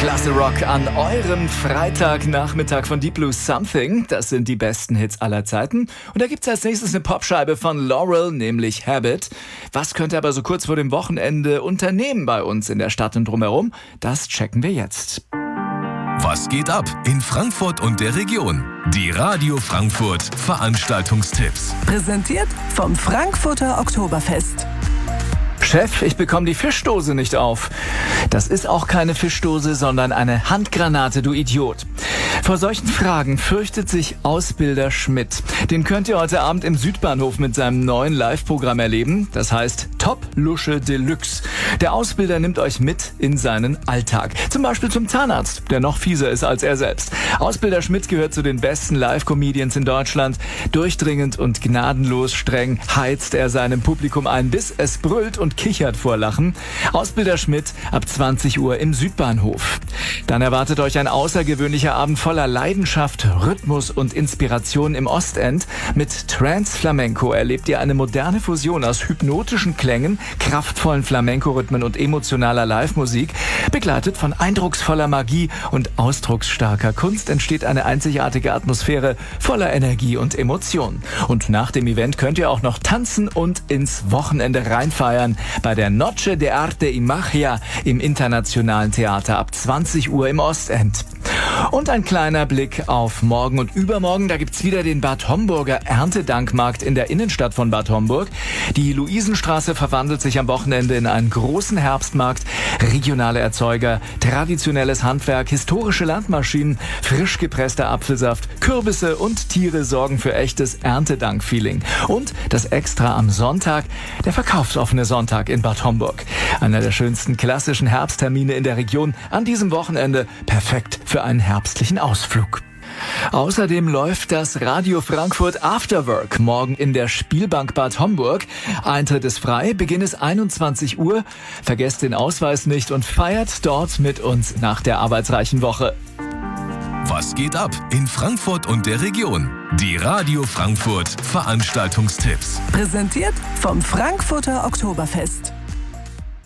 Klasse Rock an eurem Freitagnachmittag von Deep Blue Something. Das sind die besten Hits aller Zeiten. Und da gibt's als nächstes eine Popscheibe von Laurel, nämlich Habit. Was könnt ihr aber so kurz vor dem Wochenende unternehmen bei uns in der Stadt und drumherum? Das checken wir jetzt. Was geht ab in Frankfurt und der Region? Die Radio Frankfurt Veranstaltungstipps. Präsentiert vom Frankfurter Oktoberfest. Chef, ich bekomme die Fischdose nicht auf. Das ist auch keine Fischdose, sondern eine Handgranate, du Idiot. Vor solchen Fragen fürchtet sich Ausbilder Schmidt. Den könnt ihr heute Abend im Südbahnhof mit seinem neuen Live-Programm erleben. Das heißt Top Lusche Deluxe. Der Ausbilder nimmt euch mit in seinen Alltag. Zum Beispiel zum Zahnarzt, der noch fieser ist als er selbst. Ausbilder Schmidt gehört zu den besten Live-Comedians in Deutschland. Durchdringend und gnadenlos streng heizt er seinem Publikum ein, bis es brüllt und kichert vor Lachen. Ausbilder Schmidt ab 20 Uhr im Südbahnhof. Dann erwartet euch ein außergewöhnlicher Abend voller Leidenschaft, Rhythmus und Inspiration im Ostend. Mit Trance Flamenco erlebt ihr eine moderne Fusion aus hypnotischen Klängen, kraftvollen Flamenco-Rhythmen und emotionaler Live-Musik. Begleitet von eindrucksvoller Magie und ausdrucksstarker Kunst entsteht eine einzigartige Atmosphäre voller Energie und Emotion. Und nach dem Event könnt ihr auch noch tanzen und ins Wochenende reinfeiern bei der Noche de Arte y Magia im Internationalen Theater ab 20 Uhr im Ostend. Und ein kleiner Blick auf morgen und übermorgen. Da gibt's wieder den Bad Homburger Erntedankmarkt in der Innenstadt von Bad Homburg. Die Luisenstraße verwandelt sich am Wochenende in einen großen Herbstmarkt. Regionale Erzeuger, traditionelles Handwerk, historische Landmaschinen, frisch gepresster Apfelsaft, Kürbisse und Tiere sorgen für echtes Erntedank-Feeling. Und das Extra am Sonntag, der verkaufsoffene Sonntag in Bad Homburg. Einer der schönsten klassischen Herbsttermine in der Region an diesem Wochenende. Perfekt für einen herbstlichen Ausflug. Außerdem läuft das Radio Frankfurt Afterwork morgen in der Spielbank Bad Homburg. Eintritt ist frei, Beginn ist 21 Uhr. Vergesst den Ausweis nicht und feiert dort mit uns nach der arbeitsreichen Woche. Was geht ab in Frankfurt und der Region? Die Radio Frankfurt Veranstaltungstipps. Präsentiert vom Frankfurter Oktoberfest.